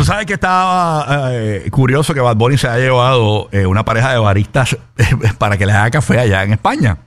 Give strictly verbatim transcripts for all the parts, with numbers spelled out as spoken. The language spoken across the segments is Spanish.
sabes que estaba eh, curioso que Bad Bunny se haya llevado eh, una pareja de baristas eh, para que le haga café allá en España.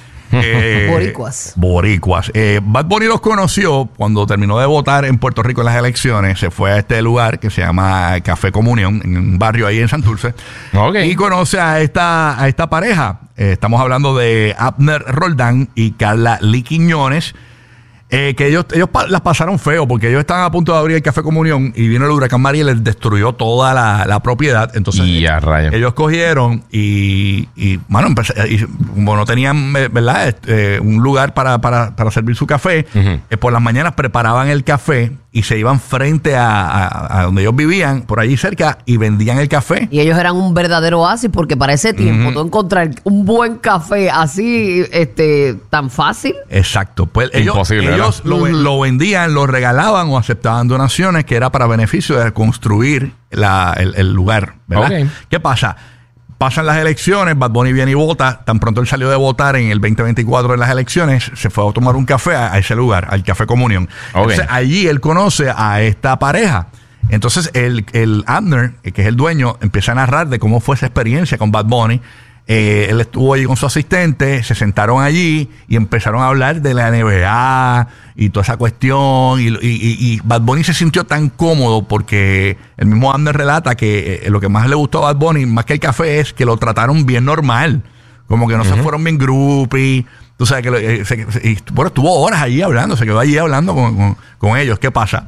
Eh, boricuas. Boricuas. Eh, Bad Bunny los conoció cuando terminó de votar en Puerto Rico en las elecciones. Se fue a este lugar que se llama Café Comunión, en un barrio ahí en Santurce. Okay. Y conoce a esta, a esta pareja. Eh, estamos hablando de Abner Roldán y Carla Lee Quiñones. Eh, que ellos, ellos pa- las pasaron feo porque ellos estaban a punto de abrir el Café Comunión y vino el huracán María y les destruyó toda la, la propiedad. Entonces Y a rayos. ellos cogieron y, y bueno, empecé- y como no tenían, eh, ¿verdad? Este, eh, un lugar para, para, para servir su café, Ujú. eh, por las mañanas preparaban el café y se iban frente a, a- a donde ellos vivían, por allí cerca, y vendían el café. Y ellos eran un verdadero oasis porque para ese tiempo tú encontrar un buen café así este tan fácil. Exacto. Pues ellos, Imposible, ellos lo, Ujú. lo vendían, lo regalaban o aceptaban donaciones que era para beneficio de construir la- el, el lugar, ¿verdad? Ok. ¿Qué pasa? Pasan las elecciones, Bad Bunny viene y vota. Tan pronto él salió de votar en el veinte veinticuatro en las elecciones, se fue a tomar un café a, a ese lugar, al Café Comunión. Ok. Entonces, allí él conoce a esta pareja. Entonces, el, el Abner, que es el dueño, empieza a narrar de cómo fue esa experiencia con Bad Bunny. Eh, él estuvo allí con su asistente, se sentaron allí y empezaron a hablar de la N B A y toda esa cuestión. Y, y- y- y Bad Bunny se sintió tan cómodo porque el mismo Abner relata que eh, lo que más le gustó a Bad Bunny, más que el café, es que lo trataron bien normal. Como que no se fueron bien groupie. Tú sabes que lo- eh, se- se- y, bueno, estuvo horas allí hablando, se quedó allí hablando con, con- con ellos. ¿Qué pasa?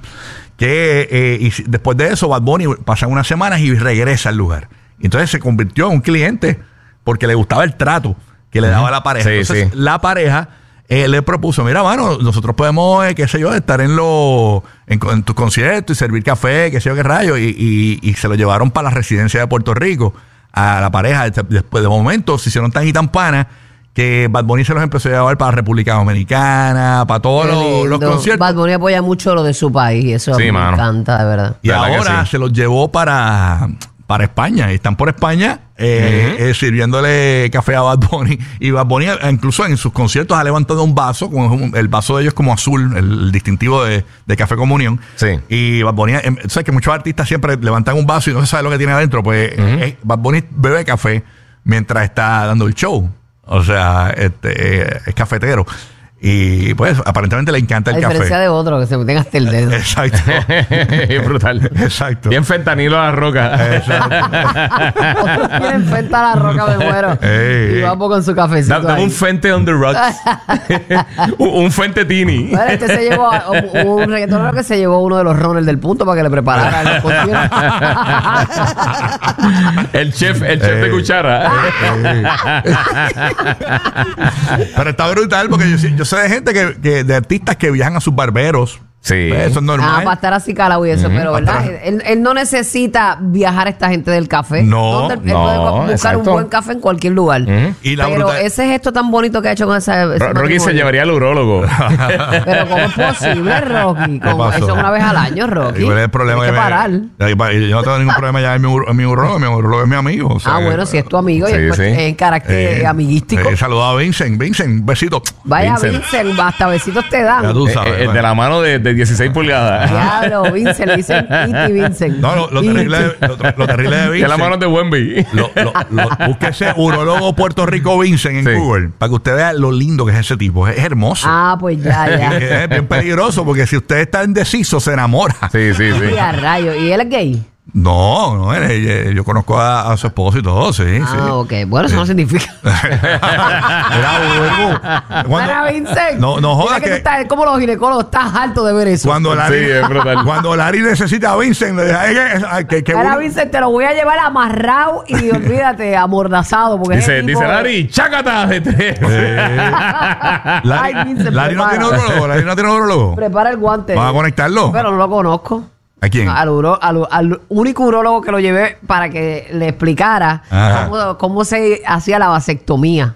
Que eh, y si- después de eso, Bad Bunny pasan unas semanas y regresa al lugar. Y entonces se convirtió en un cliente porque le gustaba el trato que le daba la pareja. Sí, Entonces, sí. la pareja eh, le propuso, mira, mano, nosotros podemos, eh, qué sé yo, estar en los en, en tus conciertos y servir café, qué sé yo, qué rayo. Y, y- y se lo llevaron para la residencia de Puerto Rico a la pareja. Después de momento se hicieron tan y tan panas que Bad Bunny se los empezó a llevar para República Dominicana, para todos Qué los, los lindo. conciertos. Bad Bunny apoya mucho lo de su país y eso a Sí, mí me mano. encanta, de verdad. Y ¿Verdad que ahora sí? se los llevó para, para España. Y están por España eh, eh, sirviéndole café a Bad Bunny. Y Bad Bunny, eh, incluso en sus conciertos, ha levantado un vaso, con un- el vaso de ellos como azul, el, el distintivo de, de Café Comunión. Sí. Y Bad Bunny, eh, sabes que muchos artistas siempre levantan un vaso y no se sabe lo que tiene adentro. Pues eh, Bad Bunny bebe café mientras está dando el show. O sea, este, eh, es cafetero. Y pues aparentemente le encanta A el diferencia café. de otro que se meten hasta el dedo. Exacto. Es brutal. Exacto. Bien fentanilo a la roca. Otros quieren frente a la roca, me muero. Ey, y ey. vamos con su cafecito. Da- Dame ahí. un fente on the rocks. un, un fente tini. Bueno, este se llevó a- un, un reggaetonero que se llevó uno de los runners del punto para que le prepararan los conciertos. el chef, el chef de Ey. cuchara. Pero está brutal porque yo, yo sé de gente que, que de artistas que viajan a sus barberos. Sí. Pues eso es Ah, normal. para estar así calado y eso, pero ¿verdad? Para- Él, él no necesita viajar a esta gente del café. No, ¿Dónde él, él no, puede buscar exacto. un buen café en cualquier lugar. Ujú. Y la Pero brutal- ese gesto tan bonito que ha hecho con esa, ese Ro- Rocky se matrimonio. llevaría al urólogo. Pero ¿cómo es posible, Rocky? ¿Qué Como pasó? eso es una vez al año, Rocky. ¿Y cuál es el problema? Tienes que me- parar. Ya, yo no tengo ningún problema ya en mi, ur- en mi urologo. Mi urologo es mi amigo. o sea Ah, que- bueno, si es tu amigo y Sí, es sí. en carácter Eh, amiguístico. eh, saludo a Vincent. Vincent, un besito. Vaya, Vincent. Vincent, hasta besitos te Ya dan. tú Eh, sabes. eh, de bueno. la mano de, de dieciséis pulgadas. Diablo, Vincent, le dicen Iti Vincent. No, lo, lo Iti. terrible, de- lo, lo terrible de De la Vincent. mano de Wemby. Lo, lo, lo- búsquese Urologo Puerto Rico Vincent en Sí. Google para que usted vea lo lindo que es ese tipo. Es, es hermoso. Ah, pues ya, Y ya. es bien peligroso porque si usted está indeciso se enamora. Sí, sí, sí. Y a rayo. ¿Y él es gay? No, no, él- él- yo conozco a, a su esposo y todo, sí, Ah, sí. ok. Bueno, eso no significa. Era bueno. Cuando- Mira, Vincent. No, no jodas Mira que, que- tú estás, como los ginecólogos, estás harto de ver eso. Cuando Larry, Sí, es brutal. cuando Larry necesita a Vincent, le dice, "Ay, que- ay, que, que Mira, bueno". Vincent, te lo voy a llevar amarrado y olvídate, amordazado. Porque Dice, ese dice tipo- Larry, chácata de tres. Eh, Larry, Ay, Vincent, Larry no prepara. tiene urologo, Larry no tiene urologo. Prepara el guante. ¿Vas a conectarlo? Pero no lo conozco. ¿A quién? Al, uro- al, al único urólogo que lo llevé para que le explicara Ajá. cómo, cómo se hacía la vasectomía.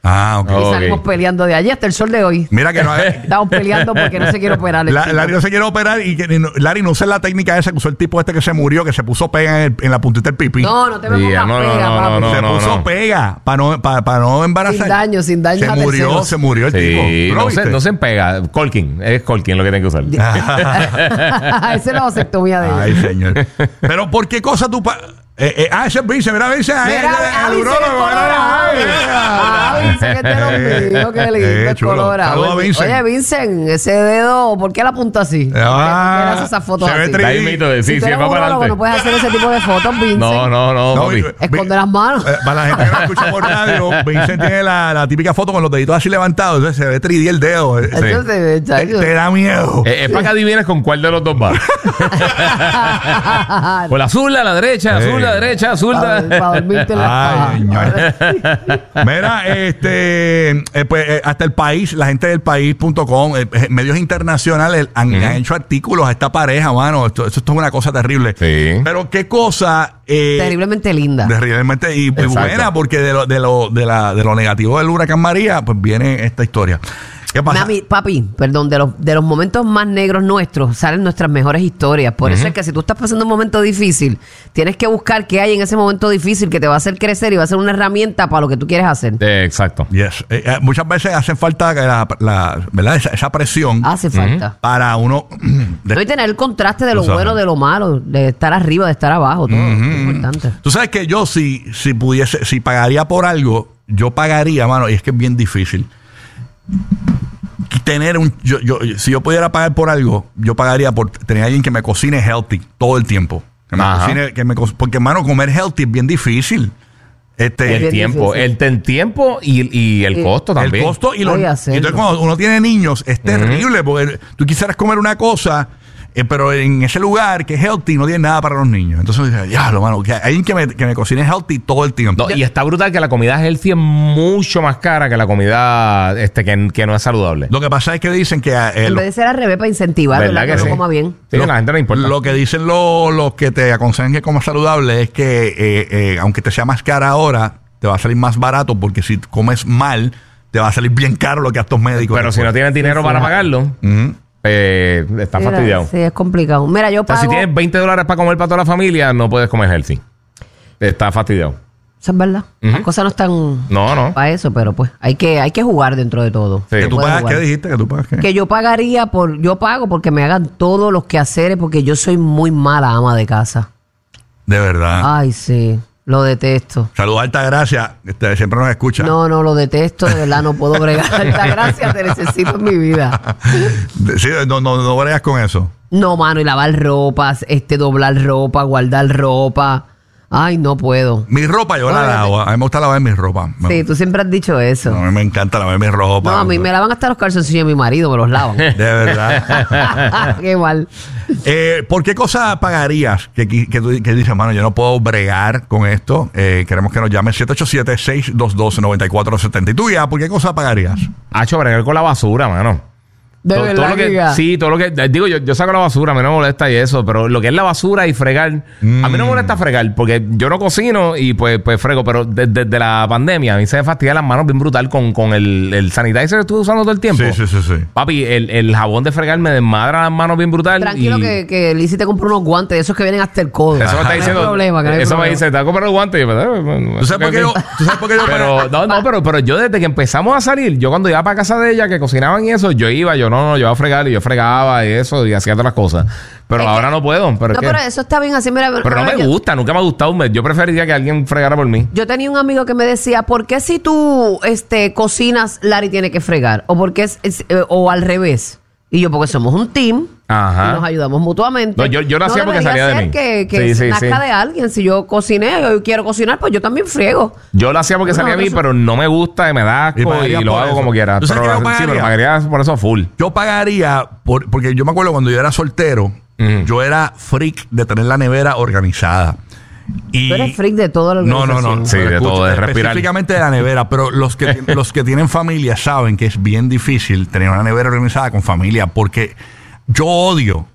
Ah, ok. Y Ok. salimos peleando de allí hasta el sol de hoy. Mira que no Estamos peleando porque no se quiere operar. el La- tipo. Larry no se quiere operar y que no- Larry no usa la técnica esa que usó el tipo este que se murió, que se puso pega en, el- en la puntita del pipí. No, no te me Yeah, pongas no, no, pega, no, papi. no, se no, puso no. pega para no, para, para no embarazar. Sin daño, sin daño Se a murió, terceros. se murió el Sí, tipo. ¿Tú lo no se, viste? no se pega. Colkin, es Colkin lo que tiene que usar. Esa es la vasectomía de Ay, él. señor. Pero ¿por qué cosa tú... Pa eh, eh, ah, ese es Vince, mira Vince. Ay, Mira, el- ah, el Vince, urólogo, es colorado. ay, Ah, Vince, que te lo mío, qué lindo, Eh, es chulo. colorado. Saludos a Vincent. Oye, Vincent, ese dedo, ¿por qué la apunta así? ¿Por qué- por qué Ah, le hace esas fotos se ve así? tri- Ahí mito de sí, Si tú sí, eres va para urólogo, adelante. no puedes hacer ese tipo de fotos, Vincent. No, no, no, No, papi. y- Esconde las manos. Eh, para la gente que no escucha por radio, Vincent tiene la, la típica foto con los deditos así levantados. Entonces se ve tres D el dedo. Eh, Sí. Eso se ve, Te, chacho. te da miedo. Eh, es para que adivines con cuál de los dos va. Por la azul, la derecha, Sí. azul, la derecha, azul. Para, la- para dormirte en la Ay, señor. Mira, este, eh, pues eh, hasta el país, la gente del país punto com, eh, eh, medios internacionales han, han hecho artículos a esta pareja, mano. Esto, esto, esto es una cosa terrible. Sí. Pero qué cosa. Eh, Terriblemente linda. de realmente y, y Exacto. buena, porque de lo, de, lo, de, la, de lo negativo del huracán María, pues viene esta historia. ¿Qué pasa? Mami, papi, perdón, de los, de los momentos más negros nuestros salen nuestras mejores historias. Por eso es que si tú estás pasando un momento difícil, tienes que buscar qué hay en ese momento difícil que te va a hacer crecer y va a ser una herramienta para lo que tú quieres hacer. Eh, exacto. Yes. Eh, eh, muchas veces hace falta que la, la- ¿verdad? Esa, esa presión Hace falta. para uno. de- No, y tener el contraste de lo Tú sabes. bueno, de lo malo, de estar arriba, de estar abajo, todo. Es importante. Tú sabes que yo, si, si pudiese, si pagaría por algo, yo pagaría, mano, y es que es bien difícil. Tener un. Yo, yo, si yo pudiera pagar por algo, yo pagaría por tener a alguien que me cocine healthy todo el tiempo. Que me Ajá. cocine, que me co- porque, mano, comer healthy es bien difícil. Este, El bien tiempo, difícil. el, el tiempo y, y el Y- costo el también. costo y los. Voy a y hacerlo. entonces, cuando uno tiene niños, es terrible porque tú quisieras comer una cosa. Eh, pero en ese lugar que es healthy no tiene nada para los niños. Entonces dice, ya, lo mano, que hay alguien que me, que me cocine healthy todo el tiempo. No, y está brutal que la comida healthy es mucho más cara que la comida este que, que no es saludable. Lo que pasa es que dicen que eh, En lo, vez de ser al revés para incentivar, ¿Verdad ¿verdad? que Que sí? lo coma bien. Sí, lo- a la gente no importa. lo que dicen lo- los que te aconsejan que comas saludable es que eh, eh, aunque te sea más cara ahora, te va a salir más barato porque si comes mal, te va a salir bien caro los gastos médicos. Pero si no después. tienes dinero Sí, para sí. pagarlo, Ujú. eh, está Mira, fastidiado. Sí, es complicado. Mira, yo O sea, pago... si tienes veinte dólares para comer para toda la familia, no puedes comer healthy. Está fastidiado. Eso es verdad. Las Ujú. cosas no están No, no. para eso, pero pues hay que, hay que jugar dentro de todo. Sí. ¿Que Se tú puede pagas jugar. qué dijiste? ¿Que tú pagas qué? Que yo pagaría por... Yo pago porque me hagan todos los quehaceres porque yo soy muy mala ama de casa. De verdad. Ay, sí. Lo detesto. Saludos a Altagracia, este, siempre nos escucha. No, no, lo detesto. De verdad, no puedo bregar. Gracias, te necesito en mi vida. Sí, no, no, no bregas con eso. No, mano, y lavar ropas, este, doblar ropa, guardar ropa. Ay, no puedo. Mi ropa yo la Oye, lavo. A mí me gusta lavar mi ropa. Me- Sí, tú siempre has dicho eso. no, a mí me encanta lavar mi ropa. No, a mí me lavan hasta los calzoncillos de mi marido, me los lavan. De verdad. Qué mal. Eh, ¿Por qué cosa pagarías que, que, que tú que dices, mano, yo no puedo bregar con esto? Eh, queremos que nos llame siete ocho siete, seis dos dos, nueve cuatro siete cero. ¿Y tú ya? ¿Por qué cosa pagarías? Hacho, bregar con la basura, mano. De todo, verdad, todo lo que, Giga. sí, todo lo que digo yo, yo saco la basura, a mí no me molesta y eso, pero lo que es la basura y fregar, a mí no me molesta fregar porque yo no cocino y pues, pues frego, pero desde, desde la pandemia a mí se me fastidia las manos bien brutal con, con el, el sanitizer que estuve usando todo el tiempo. Sí, sí, sí, sí. Papi, el, el jabón de fregar me desmadra las manos bien brutal. Tranquilo y que, que Lizzy te compró unos guantes de esos que vienen hasta el codo. Eso me está No hay diciendo. problema, que no hay eso me problema. dice, te voy a comprar los guantes. Y yo, pues, eh, bueno, ¿Tú sabes por qué yo, tú sabes por qué yo Pero, no, no, pero, pero yo desde que empezamos a salir, yo cuando iba para casa de ella, que cocinaban y eso, yo iba, yo no, no, yo iba a fregar y yo fregaba y eso y hacía otras cosas. Pero Es ahora que- no puedo. Pero, es No, que- pero eso está bien así. Mira, pero no ahora me yo- gusta, nunca me ha gustado. me- Yo preferiría que alguien fregara por mí. Yo tenía un amigo que me decía, ¿por qué si tú este, cocinas, Larry tiene que fregar? O porque es, es- eh, o al revés. Y yo, porque somos un team Ajá. y nos ayudamos mutuamente. No, yo- yo lo hacía porque debería salía de ser mí. que, que Sí, sí, nazca sí. de alguien. Si yo cociné y hoy quiero cocinar, pues yo también friego. Yo lo hacía porque No, salía a mí, eso- pero no me gusta y me da asco Y y, pagaría lo por hago eso. como quiera. ¿Tú sabes Pero qué yo sí, pero pagaría? pagaría por eso full. Yo pagaría, por, porque yo me acuerdo cuando yo era soltero, Ujú. yo era freak de tener la nevera organizada. Y Tú eres freak de toda la No, no, organización. no. Sí, pero de todo, de respirar. Específicamente de la nevera, pero los que, los que tienen familia saben que es bien difícil tener una nevera organizada con familia porque yo odio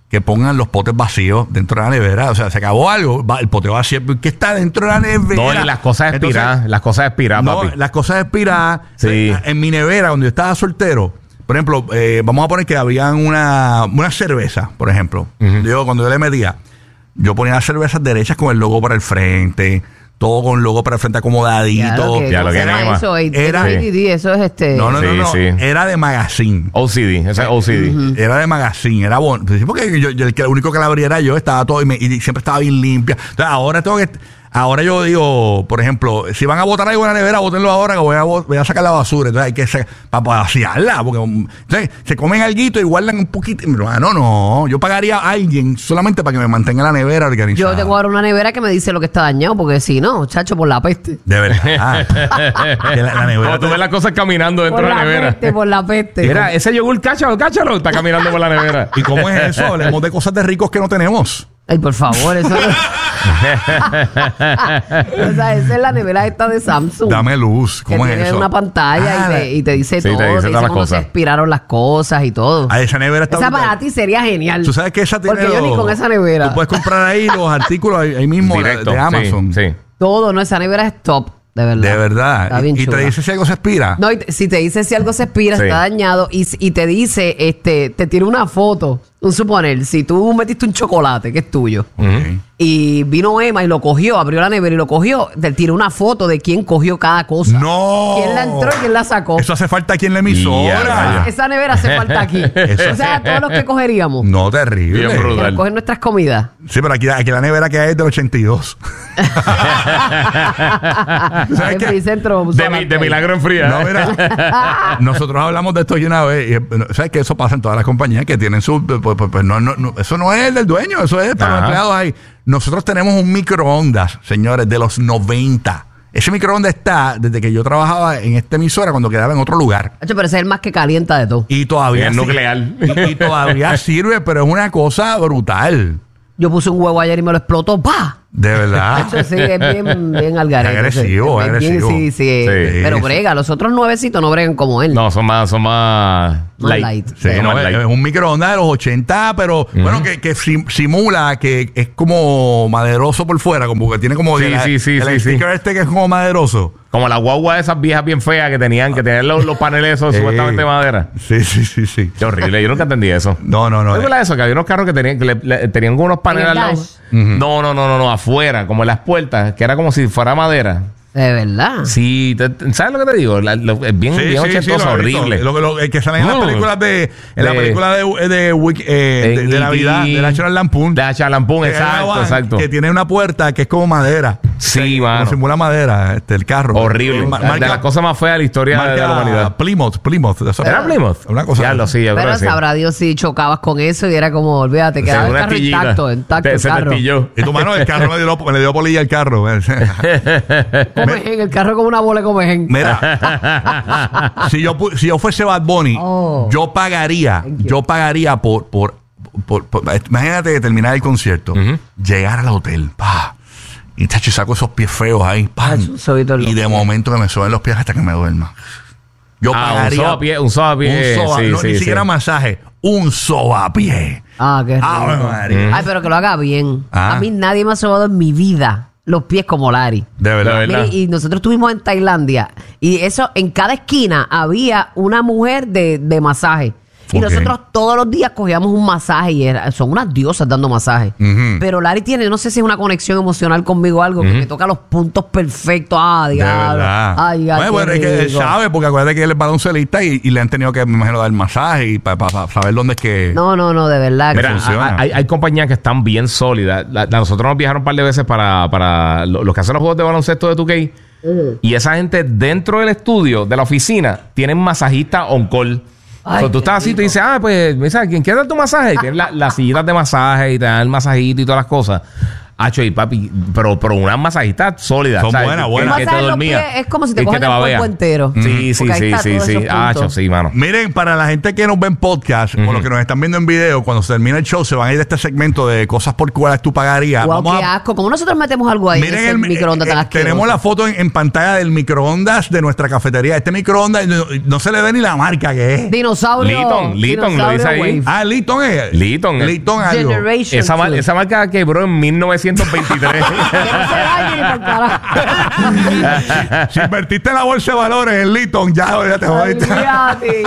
que pongan los potes vacíos dentro de la nevera. O sea, se acabó algo, va, el pote vacío, ¿qué está dentro de la nevera? No, y las cosas expiradas, Entonces, las cosas expiradas, no, papi. las cosas expiradas. Sí. En mi nevera, cuando yo estaba soltero, por ejemplo, eh, vamos a poner que habían una, una cerveza, por ejemplo. Uh-huh. Yo, cuando yo le metía, yo ponía las cervezas derechas con el logo para el frente, todo con el logo para el frente acomodadito. Ya lo que era era. eso, Era- A D D, eso es este. No, no, no, Sí, no. sí. Era de magazine. O C D, ese es O C D. Era de magazine, era bueno. Porque yo, yo- el, que, el único que la abría era yo, estaba todo y, me- y siempre estaba bien limpia. Entonces, ahora tengo que. Ahora yo digo, por ejemplo, si van a botar algo en la nevera, bótenlo ahora que voy a, bo- voy a sacar la basura. Entonces hay que sa- para vaciarla. Porque um, entonces, se comen alguito y guardan un poquito. No, no, no. Yo pagaría a alguien solamente para que me mantenga la nevera organizada. Yo tengo ahora una nevera que me dice lo que está dañado, porque si no, chacho, por la peste. De verdad. Que la, la nevera. Como tú ves las cosas caminando dentro Por de la la nevera. peste, por la peste. Mira, ese yogur, cáchalo, cáchalo, está caminando por la nevera. ¿Y cómo es eso? Hablemos de cosas de ricos que no tenemos. Ay, por favor, eso no. O sea, esa es la nevera esta de Samsung. Dame luz. que ¿Cómo es tiene eso? una pantalla Ah, y, te, y te dice Sí, te todo, dice te dice todas las cómo se cosas. expiraron las cosas y todo. Ah, esa nevera está Esa brutal. para ti sería genial. Tú sabes que esa tiene Porque yo ni los- con esa nevera. Tú puedes comprar ahí los artículos ahí, ahí mismo de- Directo, de Amazon. Sí, sí. Todo, no, esa nevera es top, de verdad. De verdad. Está Y, bien y te chula. dice si algo se expira. No, y te- si te dice si algo se expira, Sí. está dañado, y, y te dice, este, te tira una foto. Un suponer, si tú metiste un chocolate que es tuyo, Ok. y vino Emma y lo cogió, abrió la nevera y lo cogió, te tira una foto de quién cogió cada cosa. ¡No! ¿Quién la entró y quién la sacó? Eso hace falta aquí en la Ya, emisora. rayos. Esa nevera hace falta aquí. Eso O sea, todos los que cogeríamos. No, terrible. Bien Que brutal. cogen nuestras comidas. Sí, pero aquí, aquí la nevera que hay es del ochenta y dos. ¿Sabes En qué? mi centro. De, mi- de milagro en fría. No, mira, nosotros hablamos de esto aquí una vez. Y, eh, ¿sabes que eso pasa en todas las compañías que tienen su. Pues, pues, pues, no, no, no, eso no es el del dueño, eso es para Ajá. los empleados ahí. Nosotros tenemos un microondas, señores, de los noventa. Ese microondas está desde que yo trabajaba en esta emisora cuando quedaba en otro lugar. Hacho, pero ese es el más que calienta de todo. Y todavía. Es sí- nuclear. Y, y todavía sirve, pero es una cosa brutal. Yo puse un huevo ayer y me lo explotó. ¡Pah! De verdad. Eso sí, es bien, bien al garete. Agresivo, Sí, es bien- agresivo. Sí, sí, Sí. Pero Sí. brega, los otros nuevecitos no bregan como él. No, son más, son más Más light. light. Sí, Son no, más es, light. es un microondas de los ochenta, pero bueno, que, que sim- simula que es como maderoso por fuera, como que tiene como Sí, el, sí, sí, el sí, sticker sí. este que es como maderoso. Como la guagua esas viejas bien feas que tenían, que tenían los, los paneles esos Eh, supuestamente de madera. Sí, sí, sí, sí. Qué horrible, yo nunca entendí eso. No, no, no. ¿No es verdad eso? Que había unos carros que tenían, que le- le- tenían como unos paneles ¿En el al lado. dash? No, no, no, no, no, afuera, como en las puertas, que era como si fuera madera. De verdad. Sí, te- te- ¿sabes lo que te digo? La- lo- es bien, Sí, bien sí, sí, ochentoso, lo he visto. horrible. Lo, lo- el que salen en las Mm. películas de. En la De- película de, de, Wiki- eh, de, En de Navidad, E T, de National Lampoon. De National Lampoon, Que es una exacto, van exacto. Que tiene una puerta que es como madera. Sí, Como mano. simula madera, este, el carro. Horrible. Ma- de las cosas más feas de la historia de, de la marca humanidad. Plymouth, Plymouth. Eso ¿Era Plymouth? Una cosa. Ya lo sí, yo creo Pero que sí. sabrá Dios si chocabas con eso y era como, olvídate, quedaba el Una carro astillita. intacto, intacto Te- el se te carro. astilló. Y tu mano, el carro me dio, me dio polilla al carro. Comején, el carro como una bola de comején. Mira, si yo pu- si yo fuese Bad Bunny, Oh. yo pagaría, Thank you. yo pagaría por, por, por, por- imagínate que terminar el concierto, Ujú. llegar al hotel, pa, y tacho, y saco esos pies feos ahí, pa, Tacho, un sobito en los y de pies. momento que me suben los pies hasta que me duerma. Yo Ah, un pagaría sobapié, un sobapié, un soba- sí, no, sí, ni sí. siquiera masaje, un sobapié. Ah, qué rico. Ave María. Ay, pero que lo haga bien. Ah. A mí nadie me ha sobado en mi vida los pies como Larry. De verdad. De verdad. Mire, y nosotros estuvimos en Tailandia y eso, en cada esquina había una mujer de, de masaje. Y Ok. nosotros todos los días cogíamos un masaje y era- son unas diosas dando masaje. Ujú. Pero Larry tiene, no sé si es una conexión emocional conmigo o algo, que me toca los puntos perfectos. Ah, De diablo. verdad. Ay, ay, bueno, qué bueno, es que él rico. sabe, porque acuérdate que él es baloncelista y, y le han tenido que, me imagino, dar masaje y para saber dónde es que. No, no, no, de verdad. que- Mira, funciona. hay, hay compañías que están bien sólidas. La- la- nosotros nos viajaron un par de veces para, para lo- los que hacen los juegos de baloncesto de dos K. Y esa gente dentro del estudio, de la oficina, tienen masajista on call. Ay, O sea, tú qué estás así y rico. te dices, ah, pues, mira, ¿quién quiere dar tu masaje? Y tienes la- las sillitas de masaje y te dan el masajito y todas las cosas. Hacho y papi, pero, pero unas masajistas sólidas. Son ¿sabes? buenas, Que- buenas. que te Masaje en los dormía. pies es como si te Y que cogen el babea. cuerpo entero. Sí, sí, Porque ahí sí, está sí, todos sí. esos Hacho, puntos. sí, mano. Miren, para la gente que nos ve en podcast o los que nos están viendo en video, cuando se termine el show, se van a ir de este segmento de cosas por cuales tú pagarías. Wow, Vamos qué a- asco. ¿Cómo nosotros metemos algo ahí en ese el- microondas eh, tan eh, asqueroso? tenemos la foto en, en pantalla del microondas de nuestra cafetería. Este microondas no, no se le ve ni la marca que es. Dinosaurio. Litton, Litton, lo dice ahí. Wave. Ah, Litton es. Litton, eh. Litton algo. Generation Esa, mar- two. esa marca quebró en mil novecientos veintitrés. Que no se dañe ni pa'l carajo. Si invertiste en la bolsa de valores en Litton, ya, ya te jodiste. Olvídate.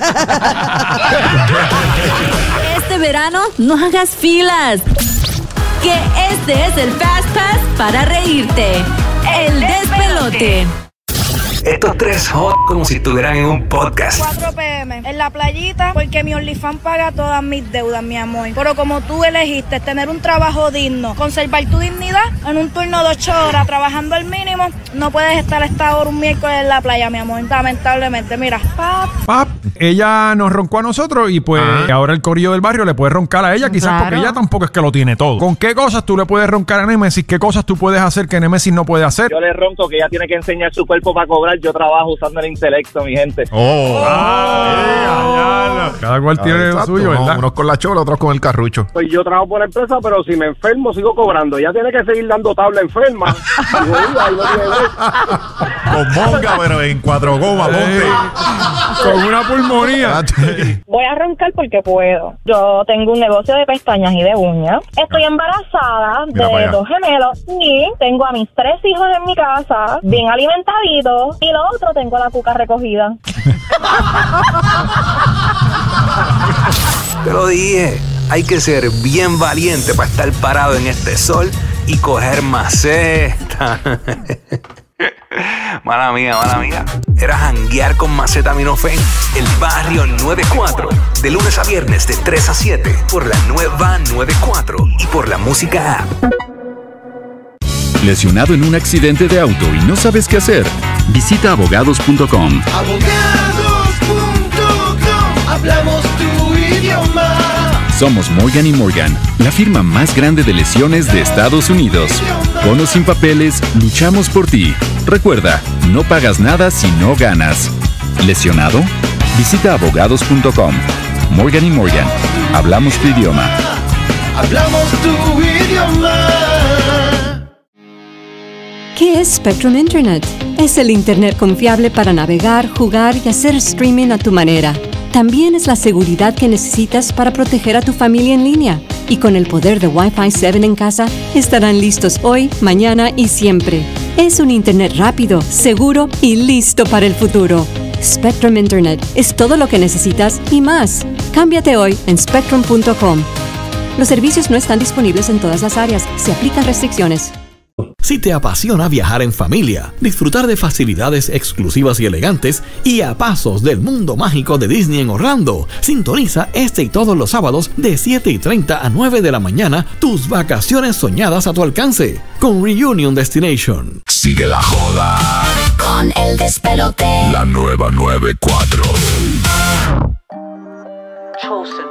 Este verano no hagas filas. Que este es el Fast Pass para reírte. El despelote. Estos tres hot como si estuvieran en un podcast. cuatro p m en la playita porque mi OnlyFans paga todas mis deudas, mi amor. Pero como tú elegiste tener un trabajo digno, conservar tu dignidad en un turno de ocho horas trabajando al mínimo, no puedes estar a esta hora un miércoles en la playa, mi amor. Lamentablemente, mira, pap. Pap, ella nos roncó a nosotros y pues Ajá. ahora el corillo del barrio le puede roncar a ella, quizás Claro. porque ella tampoco es que lo tiene todo. ¿Con qué cosas tú le puedes roncar a Nemesis? ¿Qué cosas tú puedes hacer que Nemesis no puede hacer? Yo le ronco que ella tiene que enseñar su cuerpo para cobrar. Yo trabajo usando el intelecto, mi gente. Oh. Cada cual tiene lo suyo, ¿verdad? Unos con la chola, otros con el carrucho. Pues yo trabajo por la empresa, pero si me enfermo sigo cobrando. Ella tiene que seguir dando tabla enferma. Y jodida, y no tiene break. Con monga, pero en cuatro gomas, ponte. Con una pulmonía. Voy a roncar porque puedo. Yo tengo un negocio de pestañas y de uñas. Estoy embarazada Mira para de allá. dos gemelos y tengo a mis tres hijos en mi casa, bien alimentaditos. Y lo otro, tengo la cuca recogida. Te lo dije, hay que ser bien valiente para estar parado en este sol y coger maceta. Mala mía, mala mía. Era janguear con Macetaminofen, el barrio noventa y cuatro. De lunes a viernes de tres a siete por la nueva noventa y cuatro y por la música app. ¿Lesionado en un accidente de auto y no sabes qué hacer? Visita abogados punto com. Abogados punto com, hablamos tu idioma. Somos Morgan y Morgan, la firma más grande de lesiones de Estados Unidos. Con o sin papeles, luchamos por ti. Recuerda, no pagas nada si no ganas. ¿Lesionado? Visita abogados punto com. Morgan y Morgan, hablamos tu idioma. Hablamos tu idioma. ¿Qué es Spectrum Internet? Es el Internet confiable para navegar, jugar y hacer streaming a tu manera. También es la seguridad que necesitas para proteger a tu familia en línea. Y con el poder de Wi-Fi siete en casa, estarán listos hoy, mañana y siempre. Es un Internet rápido, seguro y listo para el futuro. Spectrum Internet es todo lo que necesitas y más. Cámbiate hoy en spectrum punto com. Los servicios no están disponibles en todas las áreas. Se aplican restricciones. Si te apasiona viajar en familia, disfrutar de facilidades exclusivas y elegantes y a pasos del mundo mágico de Disney en Orlando, sintoniza este y todos los sábados de siete y treinta a nueve de la mañana tus vacaciones soñadas a tu alcance con Reunion Destination. Sigue la joda Con el despelote. La nueva noventa y cuatro. Chosen.